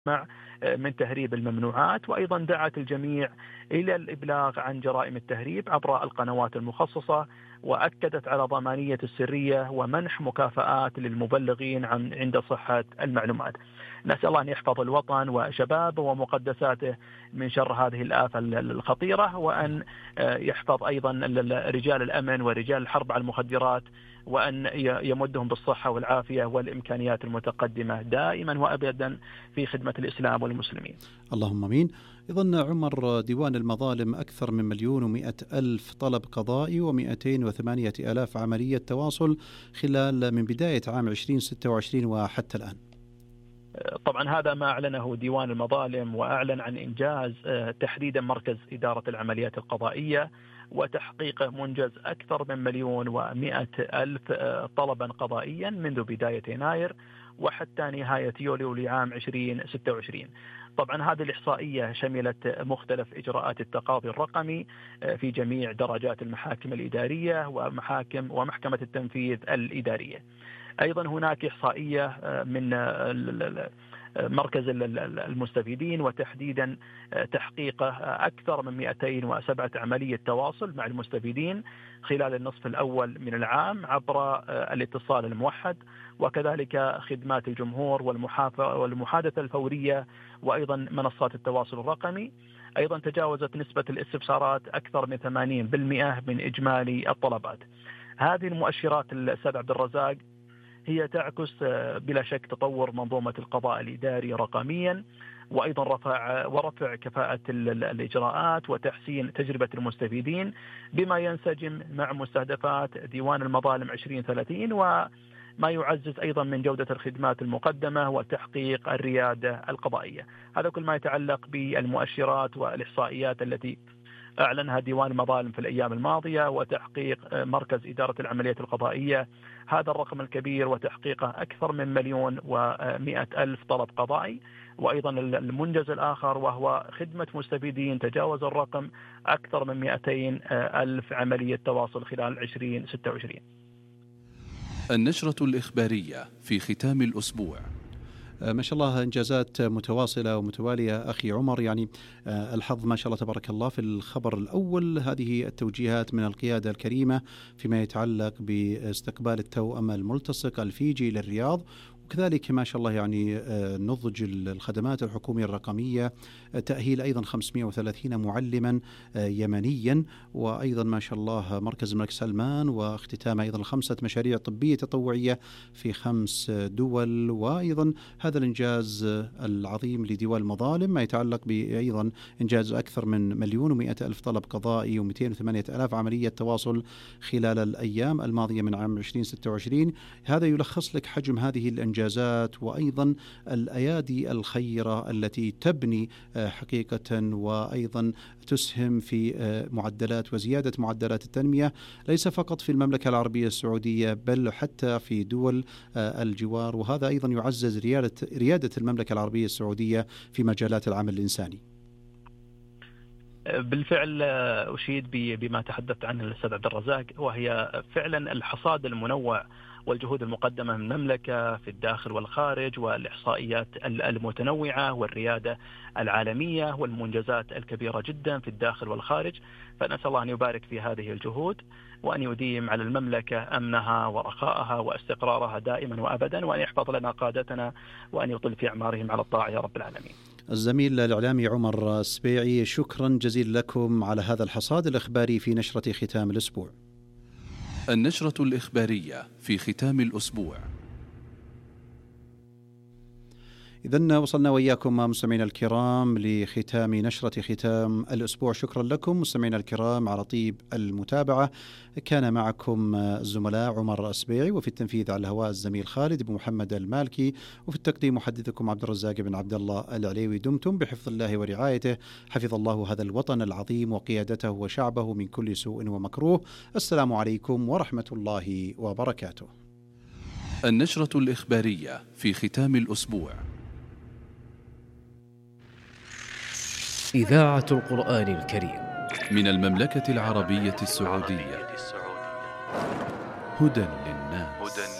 من تهريب الممنوعات، وأيضا دعت الجميع إلى الإبلاغ عن جرائم التهريب عبر القنوات المخصصة، وأكدت على ضمانية السرية ومنح مكافآت للمبلغين عند صحة المعلومات. نسأل الله أن يحفظ الوطن وشبابه ومقدساته من شر هذه الآفة الخطيرة، وأن يحفظ أيضا رجال الأمن ورجال الحرب على المخدرات، وأن يمدهم بالصحة والعافية والإمكانيات المتقدمة دائما وأبدا في خدمة الإسلام والمسلمين. اللهم آمين. إذن عمر، ديوان المظالم أكثر من 1,100,000 طلب قضائي و208,000 عملية تواصل خلال من بداية عام 2026 وحتى الآن. طبعا هذا ما أعلنه ديوان المظالم، وأعلن عن إنجاز تحديدا مركز إدارة العمليات القضائية وتحقيقه منجز أكثر من 1,100,000 طلبا قضائيا منذ بداية يناير وحتى نهاية يوليو لعام 2026. طبعا هذه الإحصائية شملت مختلف إجراءات التقاضي الرقمي في جميع درجات المحاكم الإدارية ومحكمة التنفيذ الإدارية. أيضا هناك إحصائية من مركز المستفيدين، وتحديدا تحقيق أكثر من 207 عملية تواصل مع المستفيدين خلال النصف الأول من العام عبر الاتصال الموحد، وكذلك خدمات الجمهور والمحادثة الفورية، وأيضا منصات التواصل الرقمي. أيضا تجاوزت نسبة الاستفسارات أكثر من 80% من إجمالي الطلبات. هذه المؤشرات الأستاذ عبد الرزاق هي تعكس بلا شك تطور منظومة القضاء الإداري رقميا، وأيضا ورفع كفاءة الإجراءات وتحسين تجربة المستفيدين، بما ينسجم مع مستهدفات ديوان المظالم 2030، وما يعزز أيضا من جودة الخدمات المقدمة وتحقيق الريادة القضائية. هذا كل ما يتعلق بالمؤشرات والإحصائيات التي أعلنها ديوان المظالم في الأيام الماضية، وتحقيق مركز إدارة العمليات القضائية هذا الرقم الكبير وتحقيقه أكثر من 1,100,000 طلب قضائي. وأيضا المنجز الآخر وهو خدمة مستفيدين تجاوز الرقم أكثر من 200,000 عملية تواصل خلال 2026. النشرة الإخبارية في ختام الأسبوع. ما شاء الله إنجازات متواصلة ومتوالية أخي عمر. يعني الحظ ما شاء الله تبارك الله في الخبر الأول هذه التوجيهات من القيادة الكريمة فيما يتعلق باستقبال التوأم الملتصق الفيجي للرياض، وكذلك ما شاء الله يعني نضج الخدمات الحكومية الرقمية، تأهيل أيضا 530 معلما يمنيا، وأيضا ما شاء الله مركز الملك سلمان، واختتام أيضا 5 مشاريع طبية تطوعية في 5 دول. وأيضا هذا الإنجاز العظيم لديوان المظالم ما يتعلق بأيضا إنجاز أكثر من 1,100,000 طلب قضائي و208,000 عملية تواصل خلال الأيام الماضية من عام 2026. هذا يلخص لك حجم هذه الإنجازات وأيضا الأيادي الخيرة التي تبني حقيقة وأيضا تسهم في معدلات وزيادة معدلات التنمية ليس فقط في المملكة العربية السعودية بل حتى في دول الجوار، وهذا أيضا يعزز ريادة المملكة العربية السعودية في مجالات العمل الإنساني. بالفعل أشيد بما تحدثت عنه الأستاذ عبد الرزاق، وهي فعلا الحصاد المنوع والجهود المقدمة من المملكة في الداخل والخارج، والإحصائيات المتنوعة والريادة العالمية والمنجزات الكبيرة جدا في الداخل والخارج. فنسأل الله أن يبارك في هذه الجهود، وأن يديم على المملكة أمنها ورخاءها واستقرارها دائما وأبدا، وأن يحفظ لنا قادتنا وأن يطل في أعمارهم على الطاعة يا رب العالمين. الزميل الإعلامي عمر السبيعي، شكرا جزيلا لكم على هذا الحصاد الإخباري في نشرة ختام الأسبوع. النشرة الإخبارية في ختام الأسبوع. إذن وصلنا وإياكم مستمعينا الكرام لختام نشرة ختام الأسبوع. شكرا لكم مستمعينا الكرام على طيب المتابعة. كان معكم الزملاء عمر السبيعي، وفي التنفيذ على الهواء الزميل خالد بن محمد المالكي، وفي التقديم محدثكم عبد الرزاق بن عبد الله العليوي. دمتم بحفظ الله ورعايته. حفظ الله هذا الوطن العظيم وقيادته وشعبه من كل سوء ومكروه. السلام عليكم ورحمة الله وبركاته. النشرة الإخبارية في ختام الأسبوع. إذاعة القرآن الكريم من المملكة العربية السعودية. هدى